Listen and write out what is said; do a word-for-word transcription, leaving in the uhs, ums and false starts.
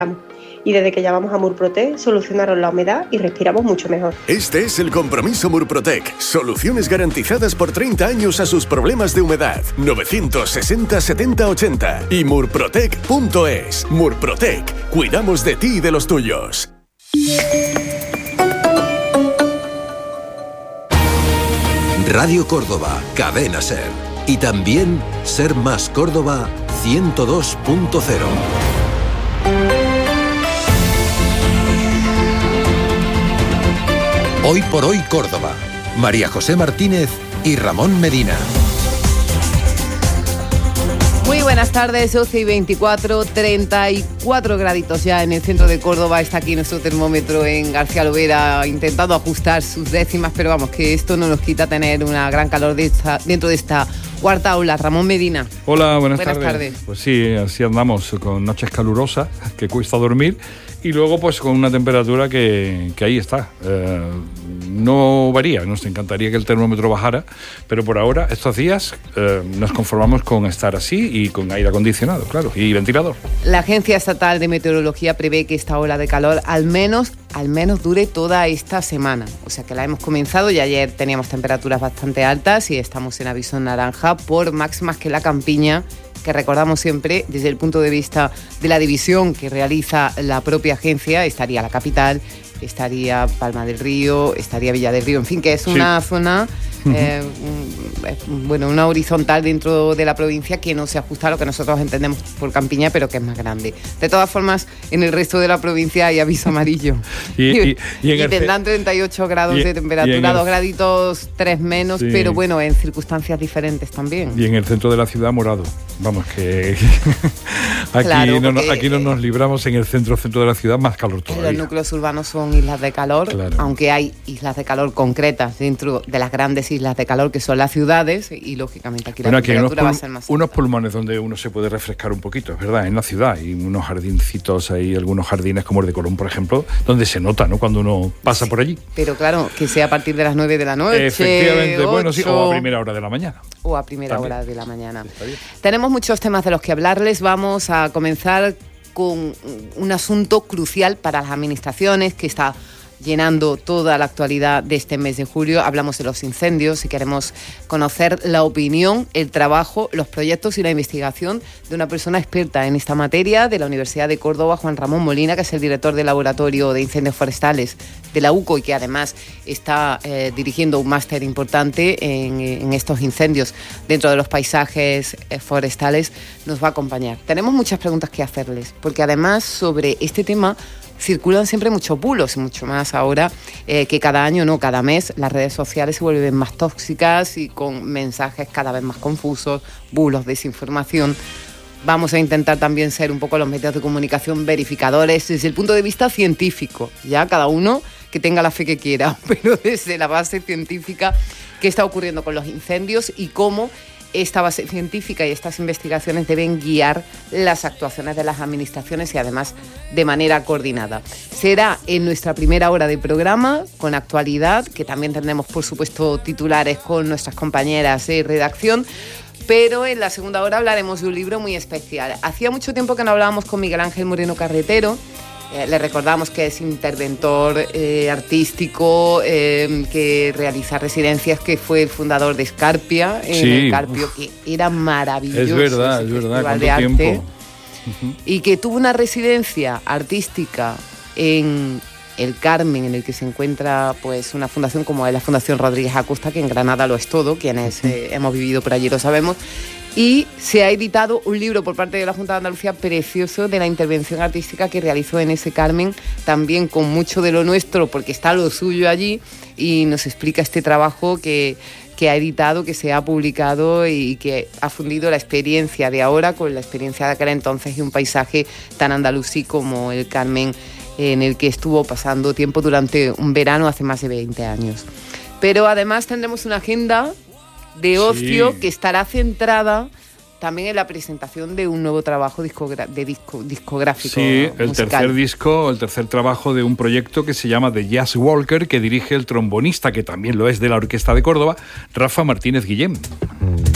Y desde que llamamos a Murprotec, solucionaron la humedad y respiramos mucho mejor. Este es el compromiso Murprotec. Soluciones garantizadas por treinta años a sus problemas de humedad. novecientos sesenta setenta ochenta y murprotec punto es. Murprotec. Cuidamos de ti y de los tuyos. Radio Córdoba, Cadena Ser. Y también Ser Más Córdoba ciento dos punto cero. Hoy por hoy Córdoba. María José Martínez y Ramón Medina. Muy buenas tardes, doce y veinticuatro, treinta y cuatro graditos ya en el centro de Córdoba. Está aquí nuestro termómetro en García Lovera intentando ajustar sus décimas, pero vamos, que esto no nos quita tener una gran calor de esta, dentro de esta cuarta ola. Ramón Medina. Hola, buenas, buenas tardes. tardes. Pues sí, así andamos, con noches calurosas, que cuesta dormir, y luego pues con una temperatura que, que ahí está. Eh, no varía, nos encantaría que el termómetro bajara, pero por ahora, estos días, eh, nos conformamos con estar así y con aire acondicionado, claro, y ventilador. La Agencia Estatal de Meteorología prevé que esta ola de calor al menos, al menos dure toda esta semana. O sea que la hemos comenzado y ayer teníamos temperaturas bastante altas y estamos en aviso naranja por máximas que la campiña, que recordamos siempre desde el punto de vista de la división que realiza la propia agencia. Estaría la capital, estaría Palma del Río, estaría Villa del Río, en fin, que es una sí. zona, eh, bueno, una horizontal dentro de la provincia que no se ajusta a lo que nosotros entendemos por campiña, pero que es más grande. De todas formas, en el resto de la provincia hay aviso amarillo. y, y, y, y tendrán treinta y ocho grados y, de temperatura, dos graditos, tres menos, sí. pero bueno, en circunstancias diferentes también. Y en el centro de la ciudad morado. Vamos, que aquí, claro, no, aquí no nos libramos en el centro centro de la ciudad, más calor todavía. Los núcleos urbanos son islas de calor, claro. aunque hay islas de calor concretas dentro de las grandes islas de calor que son las ciudades, y lógicamente aquí bueno, la temperatura aquí va a ser más alta. Unos pulmones donde uno se puede refrescar un poquito, es verdad, en la ciudad, y unos jardincitos ahí, algunos jardines como el de Colón, por ejemplo, donde se nota, ¿no?, cuando uno pasa sí, por allí. Pero claro, que sea a partir de las nueve de la noche. Efectivamente, ocho, bueno, sí, o a primera hora de la mañana. O a primera También. hora de la mañana. Tenemos muchos temas de los que hablarles. Vamos a comenzar con un asunto crucial para las administraciones que está llenando toda la actualidad de este mes de julio. Hablamos de los incendios y queremos conocer la opinión, el trabajo, los proyectos y la investigación de una persona experta en esta materia de la Universidad de Córdoba, Juan Ramón Molina, que es el director del Laboratorio de Incendios Forestales de la U C O y que además está eh, dirigiendo un máster importante en, en estos incendios dentro de los paisajes eh, forestales. Nos va a acompañar. Tenemos muchas preguntas que hacerles, porque además sobre este tema circulan siempre muchos bulos, y mucho más ahora eh, que cada año, no, cada mes, las redes sociales se vuelven más tóxicas y con mensajes cada vez más confusos, bulos, desinformación. Vamos a intentar también ser un poco los medios de comunicación verificadores desde el punto de vista científico, ya cada uno que tenga la fe que quiera, pero desde la base científica, qué está ocurriendo con los incendios y cómo esta base científica y estas investigaciones deben guiar las actuaciones de las administraciones y además de manera coordinada. Será en nuestra primera hora de programa con actualidad, que también tendremos por supuesto titulares con nuestras compañeras de redacción, pero en la segunda hora hablaremos de un libro muy especial. Hacía mucho tiempo que no hablábamos con Miguel Ángel Moreno Carretero. Eh, le recordamos que es interventor eh, artístico, eh, que realiza residencias, que fue el fundador de Escarpia, en sí. el Carpio, que era maravilloso. Es verdad, es verdad, ¿cuánto de arte, tiempo? Uh-huh. Y que tuvo una residencia artística en el Carmen, en el que se encuentra pues una fundación como es la Fundación Rodríguez Acosta, que en Granada lo es todo, quienes eh, hemos vivido por allí lo sabemos. Y se ha editado un libro por parte de la Junta de Andalucía precioso de la intervención artística que realizó en ese Carmen, también con mucho de lo nuestro, porque está lo suyo allí, y nos explica este trabajo que, que ha editado, que se ha publicado y que ha fundido la experiencia de ahora con la experiencia de aquel entonces y un paisaje tan andalusí como el Carmen, en el que estuvo pasando tiempo durante un verano hace más de veinte años. Pero además tendremos una agenda de ocio sí. que estará centrada también en la presentación de un nuevo trabajo discogra- de disco, discográfico. Sí, el musical. tercer disco, el tercer trabajo de un proyecto que se llama The Jazz Walker, que dirige el trombonista, que también lo es de la Orquesta de Córdoba, Rafa Martínez Guillén.